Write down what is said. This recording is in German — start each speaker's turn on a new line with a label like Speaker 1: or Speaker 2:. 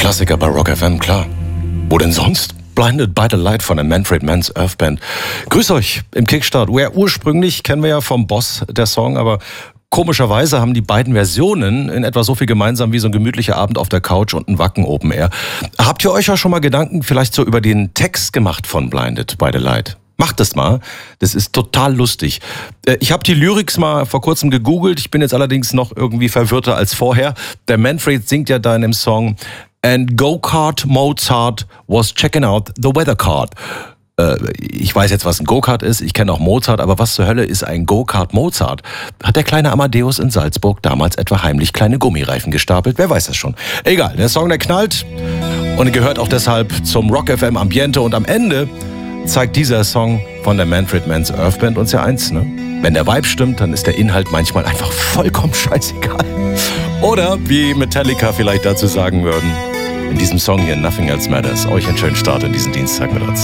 Speaker 1: Klassiker bei Rock FM, klar. Wo denn sonst? Blinded by the Light von der Manfred Mann's Earth Band. Grüß euch im Kickstart. Ursprünglich kennen wir ja vom Boss der Song, aber komischerweise haben die beiden Versionen in etwa so viel gemeinsam wie so ein gemütlicher Abend auf der Couch und ein Wacken Open Air. Habt ihr euch ja schon mal Gedanken vielleicht so über den Text gemacht von Blinded by the Light? Macht das mal, das ist total lustig. Ich habe die Lyrics mal vor kurzem gegoogelt, ich bin jetzt allerdings noch irgendwie verwirrter als vorher. Der Manfred singt ja da in dem Song "And Go-Kart Mozart was checking out the weather card". Ich weiß jetzt, was ein Go-Kart ist, ich kenne auch Mozart, aber was zur Hölle ist ein Go-Kart Mozart? Hat der kleine Amadeus in Salzburg damals etwa heimlich kleine Gummireifen gestapelt? Wer weiß das schon? Egal, der Song, der knallt und gehört auch deshalb zum Rock FM Ambiente und am Ende zeigt dieser Song von der Manfred Mann's Earth Band uns ja eins, ne? Wenn der Vibe stimmt, dann ist der Inhalt manchmal einfach vollkommen scheißegal. Oder, wie Metallica vielleicht dazu sagen würden, in diesem Song hier Nothing Else Matters. Euch einen schönen Start in diesen Dienstag mit uns.